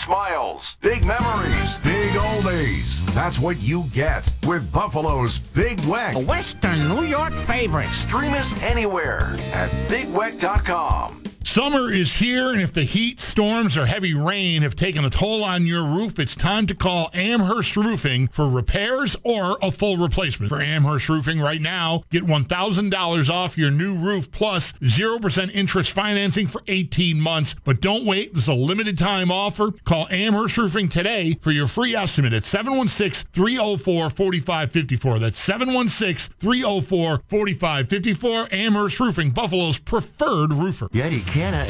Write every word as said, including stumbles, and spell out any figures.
smiles, big memories, big oldies. That's what you get with Buffalo's Big Weck. A Western New York favorite. Stream us anywhere at big weck dot com. Summer is here, and if the heat, storms, or heavy rain have taken a toll on your roof, it's time to call Amherst Roofing for repairs or a full replacement. For Amherst Roofing right now, get one thousand dollars off your new roof plus zero percent interest financing for eighteen months. But don't wait. This is a limited time offer. Call Amherst Roofing today for your free estimate at seven one six, three oh four, four five five four. That's seven one six, three oh four, four five five four. Amherst Roofing, Buffalo's preferred roofer. Yeti Canna